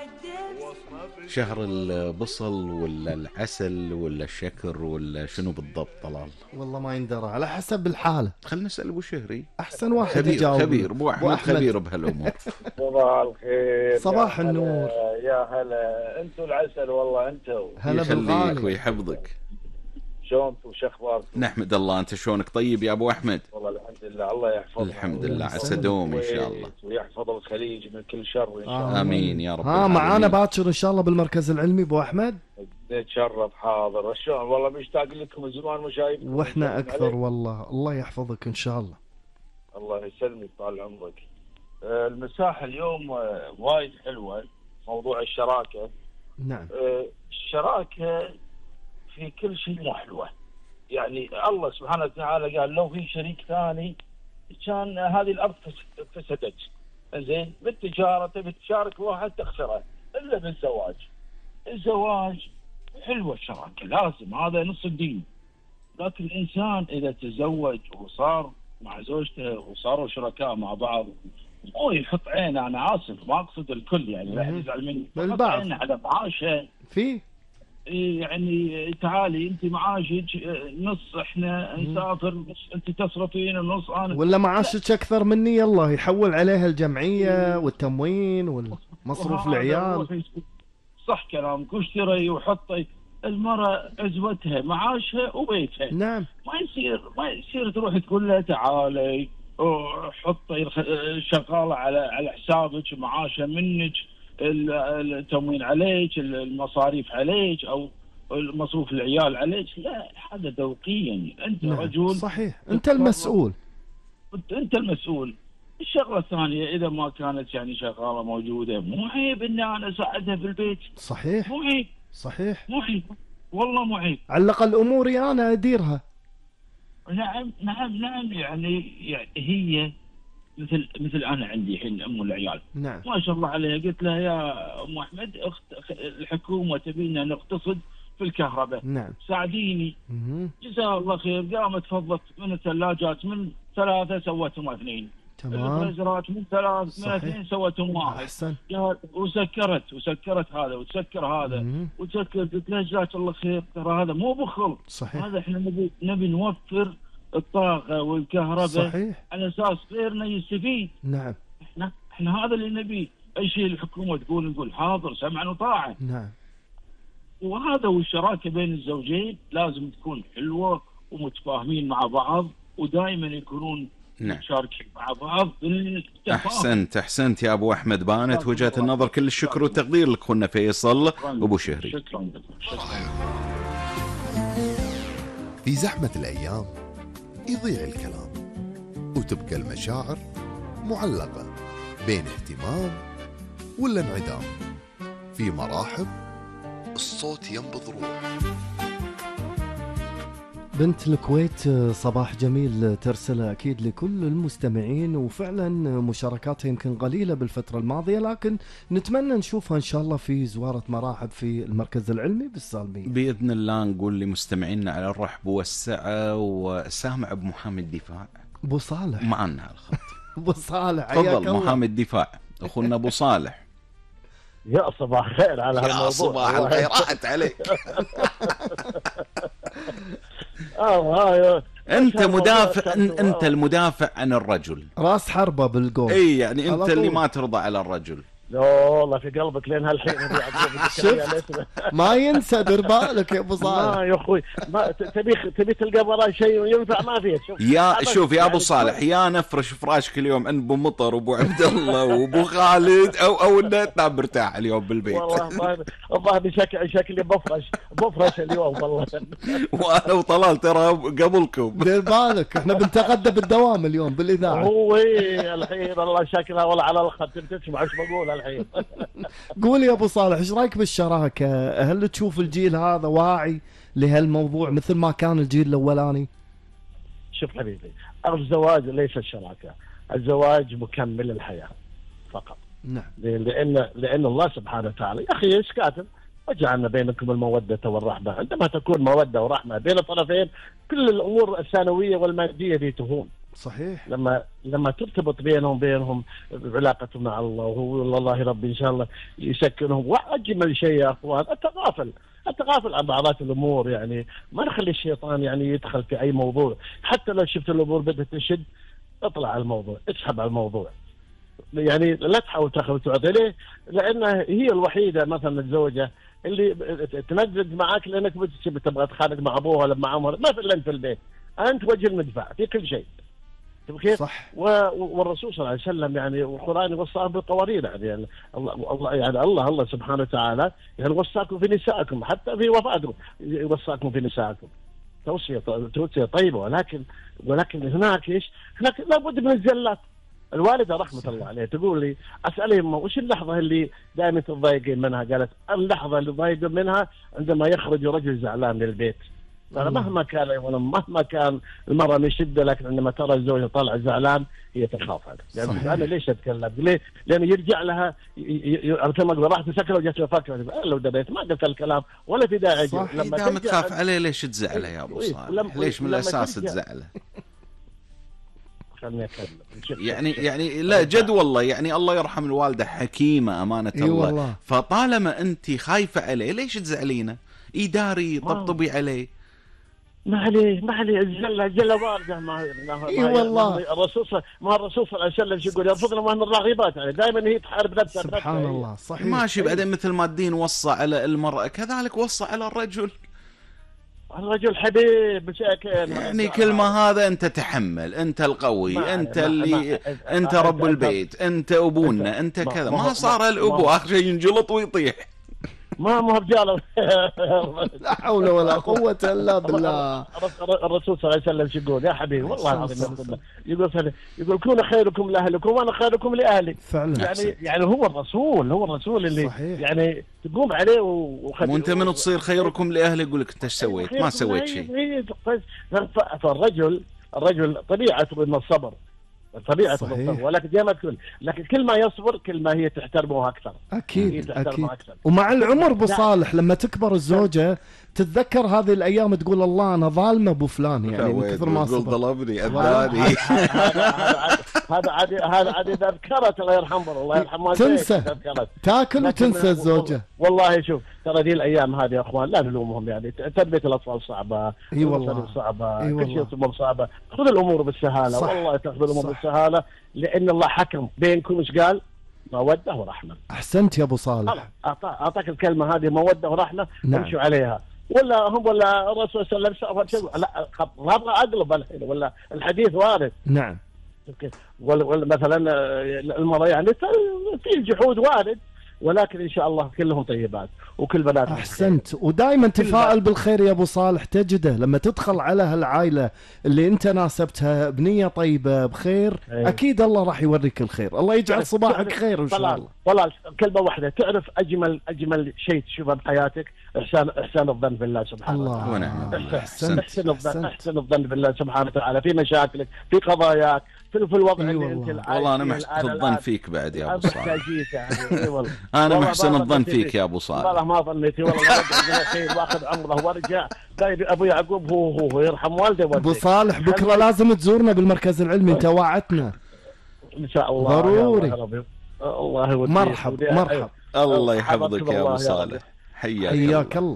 شهر البصل ولا العسل ولا الشكر ولا شنو بالضبط طلال؟ والله ما يندرى، على حسب الحالة. خلنا نسأل ابو شهري، احسن واحد خبير يجاوب. خبير ابو احمد خبير بهالامور. صباح الخير، صباح النور. يا هلا، انتوا العسل والله. انتوا هلا يخليك بالغالي. ويحفظك. شلونكم وش اخباركم؟ نحمد الله، انت شلونك؟ طيب يا ابو احمد؟ والله الحمد لله، الله يحفظنا. الحمد لله، عسى دوم ان شاء الله، ويحفظ الخليج من كل شر ان شاء الله. امين يا رب. معانا باكر ان شاء الله بالمركز العلمي ابو احمد. نتشرف. حاضر. شلون والله مشتاق لكم من زمان وشايفكم. واحنا اكثر والله. الله يحفظك ان شاء الله. الله يسلمك طال عمرك. المساحة اليوم وايد حلوة. موضوع الشراكة. نعم. الشراكة في كل شيء مو حلوة. يعني الله سبحانه وتعالى قال لو في شريك ثاني كان هذه الأرض فسدت. زين، بالتجارة تبي تشارك واحد تخسره، إلا بالزواج. الزواج حلوة الشراكة، لازم، هذا نص الدين. لكن الإنسان إذا تزوج وصار مع زوجته وصاروا شركاء مع بعض، مو يحط عينه، أنا آسف ما أقصد الكل يعني، لا يزعل مني، يحط عينه على معاشه. في يعني تعالي انت معاشك نص، احنا نسافر نص، انت تصرفين النص انا، ولا معاشك اكثر مني، يلا يحول عليها الجمعيه والتموين والمصروف العيال. صح كلامك. واشتري وحطي المرأة عزوتها معاشها وبيتها. نعم. ما يصير تروح تقول لها تعالي حطي الشغالة على حسابك، معاشها منك، التموين عليك، المصاريف عليك، او مصروف العيال عليك. لا، هذا ذوقيا. انت نعم. رجل صحيح، انت المسؤول. انت المسؤول. الشغله الثانيه، اذا ما كانت يعني شغاله موجوده، مو عيب اني انا اساعدها في البيت. صحيح. مو عيب. صحيح. مو عيب، والله مو عيب. على الاقل اموري انا اديرها. نعم نعم نعم. يعني هي مثل انا عندي الحين ام العيال. نعم. ما شاء الله عليها، قلت لها يا ام احمد الحكومه تبينا نقتصد في الكهرباء. نعم. ساعديني. جزاها الله خير. قامت فضت من الثلاجات من 3 سوتهم 2. تمام. الفريزرات من 3 من 2 سوتهم 1. احسن. وسكرت هذا وتسكر هذا وتسكر. قلت لها جزاك الله خير، ترى هذا مو بخل. صحيح. هذا احنا نبي نوفر الطاقه والكهرباء. صحيح. على اساس غيرنا يستفيد. نعم. احنا هذا اللي نبيه. اي شيء الحكومه تقول نقول حاضر، سمعا وطاعه. نعم. وهذا، والشراكه بين الزوجين لازم تكون حلوه ومتفاهمين مع بعض، ودائما يكونون متشاركين مع بعض بالتفاهم. احسنت يا ابو احمد، بانت وجهة النظر. كل الشكر والتقدير لك اخونا فيصل وابو شهري. شكرا. في زحمة الايام يضيع الكلام، وتبقى المشاعر معلقة بين اهتمام ولا انعدام. في مراحب الصوت ينبض روح. بنت الكويت صباح جميل ترسله أكيد لكل المستمعين، وفعلا مشاركاتها يمكن قليلة بالفترة الماضية، لكن نتمنى نشوفها إن شاء الله في زوارة مراحب في المركز العلمي بالسالمية بإذن الله. نقول لمستمعينا على الرحب والسعة. وسامع أبو محامي الدفاع أبو صالح معنا على الخط. أبو صالح، تفضل محامي الدفاع أخونا أبو صالح. يا صباح الخير على هالموضوع. يا صباح الخيرات عليك. انت مدافع، انت المدافع عن الرجل، راس حربة بالقول. اي يعني انت اللي ما ترضى على الرجل. لا والله في قلبك لين هالحين. ما ينسى، دير بالك يا ابو صالح. يا اخوي، ما تبي تلقى وراه شيء وينفع ما فيه. شوف يا ابو صالح، يا نفرش فراشك اليوم عند ابو مطر وابو عبد الله وابو خالد، او انه تنام مرتاح اليوم بالبيت. والله بشكلي بفرش اليوم والله. وانا وطلال ترى قبلكم. دير بالك، احنا بنتغدى بالدوام اليوم بالاذاعه. هو الحين الله شكلها والله على الخط تسمع ايش بقول الحين. قول يا ابو صالح، ايش رايك بالشراكه؟ هل تشوف الجيل هذا واعي لهالموضوع مثل ما كان الجيل الاولاني؟ شوف حبيبي، الزواج ليس الشراكه، الزواج مكمل الحياه فقط. نعم. لان الله سبحانه وتعالى يا اخي ايش كاتب؟ وجعلنا بينكم الموده والرحمه. عندما تكون موده ورحمه بين الطرفين، كل الامور الثانويه والماديه دي تهون. صحيح. لما ترتبط بينهم بعلاقتهم مع الله، وهو والله ربي ان شاء الله يسكنهم. واجمل شيء يا اخوان التغافل عن بعضات الامور، يعني ما نخلي الشيطان يعني يدخل في اي موضوع. حتى لو شفت الامور بدأت تشد، اطلع على الموضوع، اسحب على الموضوع، يعني لا تحاول تاخذ وتعطي. ليه؟ لانها هي الوحيده مثلا الزوجه اللي تنجد معك، لانك تبغى تخانق مع ابوها ولا مع امها، ما في الا انت في البيت، انت وجه المدفع في كل شيء. كيف؟ صح. والرسول صلى الله عليه وسلم يعني والقرآن وصاهم بالقوانين، يعني الله يعني الله سبحانه وتعالى يعني وصاكم في نسائكم، حتى في وفاتكم وصاكم في نسائكم توصية طيبة. ولكن هناك ايش؟ هناك لابد من الزلات. الوالدة رحمة الله عليها تقول لي اسألها وش اللحظة اللي دائما تضايقين منها؟ قالت اللحظة اللي ضايقين منها عندما يخرج رجل زعلان من البيت. مهما كان المرأة من شدة، لكن عندما ترى الزوج طالع زعلان هي تخاف هذا. يعني أنا ليش أتكلم؟ ليه؟ لأنه يرجع لها كما قلت راح تسكر وجت تفكر لو دبيت ما قلت الكلام ولا في داعي. لما دام تخاف عليه ليش تزعله يا أبو صالح؟ ليش من الأساس تزعله؟ يعني لا جد والله، يعني الله يرحم الوالدة حكيمة أمانة الله. فطالما أنت خايفة عليه ليش تزعلينه؟ إداري طبطبي عليه. ما عليه الجلة واردة. اي والله الرسول صلى الله عليه وسلم يقول يرفضنا وهن الراغبات، يعني دائما هي تحارب نفسها. سبحان الله. صحيح. ماشي. بعدين مثل ما الدين وصى على المرأة كذلك وصى على الرجل حبيب بشكل يعني كل ما هذا انت تحمل، انت القوي، انت اللي انت رب البيت، انت ابونا، انت كذا. ما صار الابو اخر شيء ينجلط ويطيح. ما رجال. لا حول ولا قوة إلا بالله. الرسول صلى الله عليه وسلم يقول يا حبيبي والله العظيم يقول كونوا خيركم لأهلكم وأنا خيركم لأهلي. فعلا. يعني هو الرسول اللي صحيح. يعني تقوم عليه وانت من تصير خيركم لأهلي يقول لك انت ايش سويت؟ ما سويت شيء. فالرجل طبيعته من الصبر، ولكن دائما لكن كل ما يصبر كل ما هي تحترمه اكثر. اكيد. ومع العمر ابو صالح لما تكبر الزوجه تتذكر هذه الايام تقول الله انا ظالمه ابو فلان، يعني من كثر ما صبر. ظلمني ابداني. هذا عاد اذا ذكرت الله يرحمه الله يرحمه تنسى تاكل وتنسى الزوجه. والله شوف ترى ذي الايام هذه يا اخوان لا نلومهم، يعني تربيه الاطفال صعبه. اي والله صعبه. كل شيء صعبه. خذ الامور بالسهاله. والله تاخذ الامور بالسهاله لان الله حكم بينكم. ايش قال؟ موده ورحمه. احسنت يا ابو صالح. اعطاك الكلمه هذه موده ورحمه. نعم. امشوا عليها. ولا الرسول صلى الله عليه وسلم لا ابغى اقلب الحين ولا الحديث وارد. نعم. ولا مثلا المرأة يعني في الجحود وارد، ولكن ان شاء الله كلهم طيبات وكل بنات. احسنت. ودائما تفائل بالخير يا ابو صالح، تجده لما تدخل على هالعائله اللي انت ناسبتها بنيه طيبه بخير. اكيد الله راح يوريك الخير. الله يجعل صباحك خير ان شاء الله. والله كلمه واحده تعرف اجمل شيء تشوفه بحياتك احسان الظن بالله سبحانه وتعالى. احسن الظن بالله سبحانه وتعالى في مشاكلك، في قضاياك، في الوضع اللي انت العايش. والله انا محسن الظن فيك بعد يا ابو صالح. والله انا محسن الظن فيك يا ابو صالح. والله ما ظنيتي والله خير واخذ عمره وارجع. طيب ابو يعقوب هو يرحم والده. ابو صالح بكره لازم تزورنا بالمركز العلمي، انت وعدتنا ان شاء الله. ضروري. الله يوديك. مرحب. الله يحفظك يا ابو صالح. حياك الله.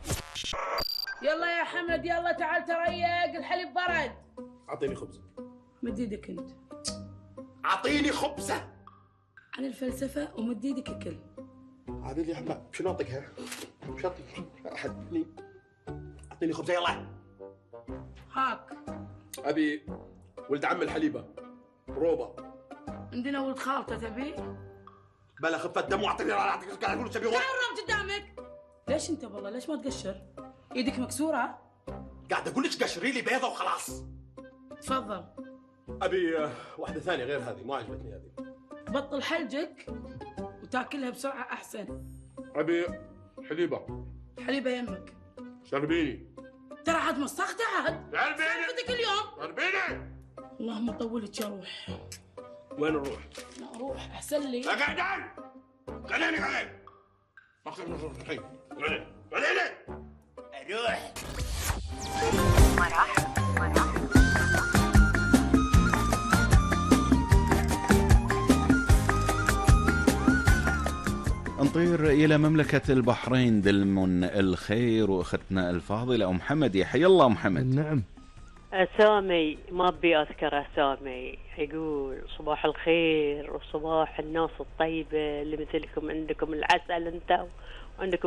يلا يا حمد يلا تعال تريق الحليب برد. اعطيني خبزه. مد ايدك انت. اعطيني خبزه. عن الفلسفه ومد ايدك اكل. هذه اللي احنا شنو اعطيها؟ وش اعطيك؟ احدني. اعطيني خبزه يلا. هاك. ابي ولد عم الحليبه روبه. عندنا ولد خالته تبي؟ بلا خفه دم واعطيني قاعد اقول تبي. تعال قدامك. ليش انت والله ليش ما تقشر؟ ايدك مكسوره؟ قاعد اقول لك قشري لي بيضه وخلاص. تفضل. ابي واحده ثانيه غير هذه ما عجبتني هذه. بطل حلجك وتاكلها بسرعه احسن. ابي حليبه. حليبه يمك. شربيني. ترى عاد مسخت عاد. شربيني اليوم. شربيني. اللهم طولك يا روح. وين نروح؟ لا روح احسن لي. اقعد. خليني اخذ من الحين. خليني اروح. نطير إلى مملكة البحرين دلم الخير، وأختنا الفاضلة أم حمد. يا حي الله محمد. نعم. أسامي ما أبي أذكر أسامي. يقول صباح الخير وصباح الناس الطيبة اللي مثلكم، عندكم العسل أنت وعندكم